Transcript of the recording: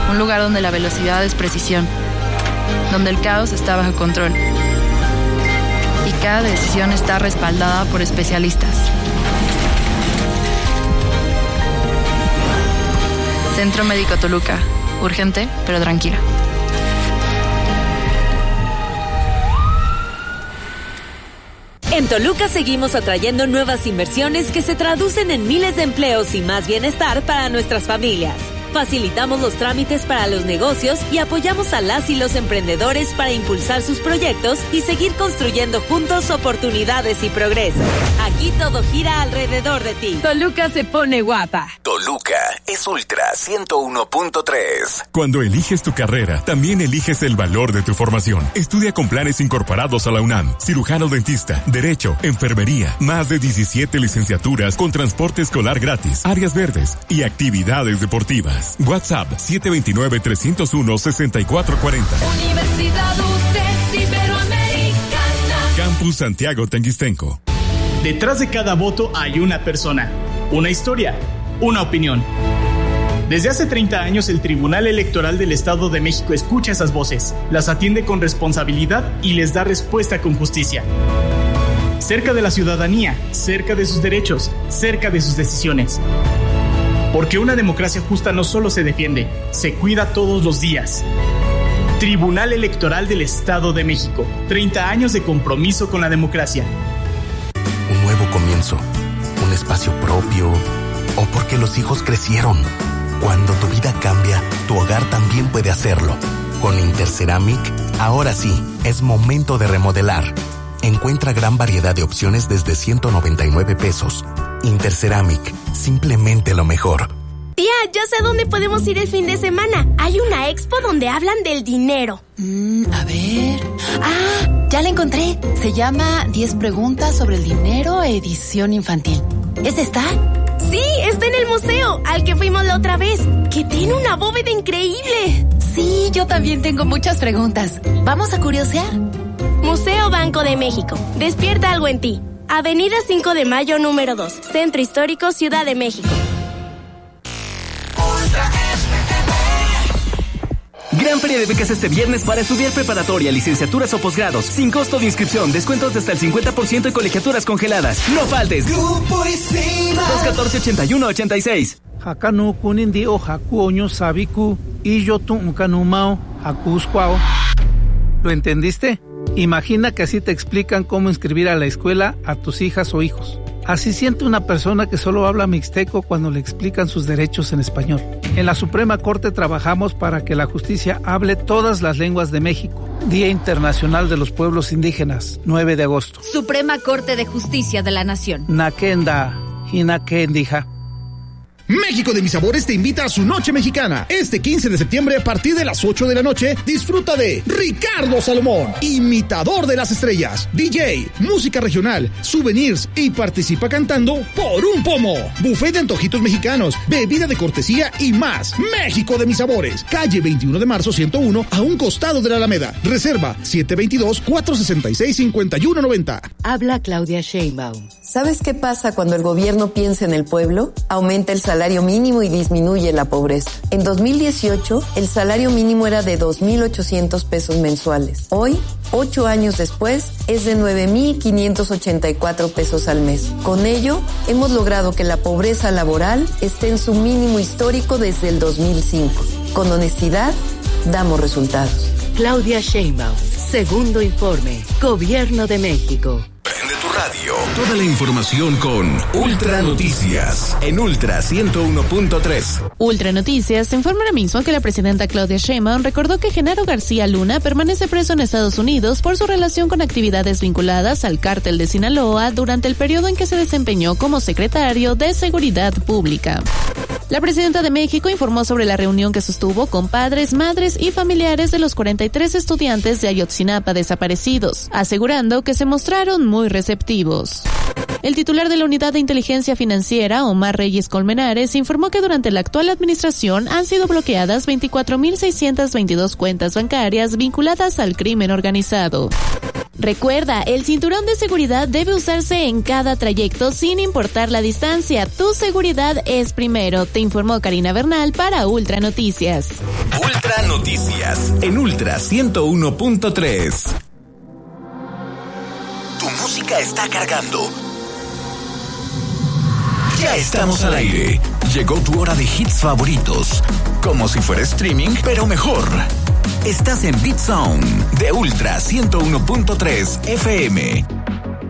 Un lugar donde la velocidad es precisión, donde el caos está bajo control y cada decisión está respaldada por especialistas. Centro Médico Toluca. Urgente, pero tranquila. En Toluca seguimos atrayendo nuevas inversiones que se traducen en miles de empleos y más bienestar para nuestras familias. Facilitamos los trámites para los negocios y apoyamos a las y los emprendedores para impulsar sus proyectos y seguir construyendo juntos oportunidades y progreso. Aquí todo gira alrededor de ti. Toluca se pone guapa. Toluca es Ultra 101.3. Cuando eliges tu carrera, también eliges el valor de tu formación. Estudia con planes incorporados a la UNAM. Cirujano dentista, Derecho, Enfermería, más de 17 licenciaturas con transporte escolar gratis, áreas verdes y actividades deportivas. WhatsApp 729-301-6440. Universidad UTES Iberoamericana. Campus Santiago Tenguistenco. Detrás de cada voto hay una persona, una historia, una opinión. Desde hace 30 años el Tribunal Electoral del Estado de México escucha esas voces, las atiende con responsabilidad y les da respuesta con justicia. Cerca de la ciudadanía, cerca de sus derechos, cerca de sus decisiones. Porque una democracia justa no solo se defiende, se cuida todos los días. Tribunal Electoral del Estado de México. 30 años de compromiso con la democracia. Un nuevo comienzo, un espacio propio, o porque los hijos crecieron. Cuando tu vida cambia, tu hogar también puede hacerlo. Con Interceramic, ahora sí, es momento de remodelar. Encuentra gran variedad de opciones desde 199 pesos. Interceramic, simplemente lo mejor. Tía, ya sé dónde podemos ir el fin de semana. Hay una expo donde hablan del dinero. A ver... ¡Ah! Ya la encontré. Se llama 10 preguntas sobre el dinero, edición infantil. ¿Es esta? Sí, está en el museo, al que fuimos la otra vez, que tiene una bóveda increíble. Sí, yo también tengo muchas preguntas. ¿Vamos a curiosear? Museo Banco de México. Despierta algo en ti. Avenida 5 de Mayo, número 2. Centro Histórico, Ciudad de México. Gran feria de becas este viernes para estudiar preparatoria, licenciaturas o posgrados. Sin costo de inscripción, descuentos de hasta el 50% y colegiaturas congeladas. ¡No faltes! Grupo Isima. 214-8186. Hakanu kunindi o hakuoño sabiku y yo tu kanumao hakuskwao. ¿Lo entendiste? Imagina que así te explican cómo inscribir a la escuela a tus hijas o hijos. Así siente una persona que solo habla mixteco cuando le explican sus derechos en español. En la Suprema Corte trabajamos para que la justicia hable todas las lenguas de México. Día Internacional de los Pueblos Indígenas, 9 de agosto. Suprema Corte de Justicia de la Nación. Nakenda, Hinakendija. México de Mis Sabores te invita a su Noche Mexicana. Este 15 de septiembre a partir de las 8 de la noche, disfruta de Ricardo Salomón, imitador de las estrellas, DJ, música regional, souvenirs y participa cantando por un pomo. Buffet de antojitos mexicanos, bebida de cortesía y más. México de Mis Sabores, calle 21 de marzo 101 a un costado de la Alameda. Reserva 722-466-5190. Habla Claudia Sheinbaum. ¿Sabes qué pasa cuando el gobierno piensa en el pueblo? Aumenta el salario mínimo y disminuye la pobreza. En 2018, el salario mínimo era de 2,800 pesos mensuales. Hoy, 8 años después, es de 9,584 pesos al mes. Con ello, hemos logrado que la pobreza laboral esté en su mínimo histórico desde el 2005. Con honestidad, damos resultados. Claudia Sheinbaum, segundo informe, Gobierno de México. Prende tu radio. Toda la información con Ultra Noticias en Ultra 101.3. Ultra Noticias informa ahora mismo que la presidenta Claudia Sheinbaum recordó que Genaro García Luna permanece preso en Estados Unidos por su relación con actividades vinculadas al cártel de Sinaloa durante el periodo en que se desempeñó como secretario de Seguridad Pública. La presidenta de México informó sobre la reunión que sostuvo con padres, madres y familiares de los 43 estudiantes de Ayotzinapa desaparecidos, asegurando que se mostraron muy receptivos. El titular de la Unidad de Inteligencia Financiera, Omar Reyes Colmenares, informó que durante la actual administración han sido bloqueadas 24,622 cuentas bancarias vinculadas al crimen organizado. Recuerda, el cinturón de seguridad debe usarse en cada trayecto sin importar la distancia. Tu seguridad es primero, te informó Karina Bernal para Ultra Noticias. Ultra Noticias en Ultra 101.3. Tu música está cargando. Ya estamos al aire. Llegó tu hora de hits favoritos. Como si fuera streaming, pero mejor. Estás en Beat Zone de Ultra 101.3 FM.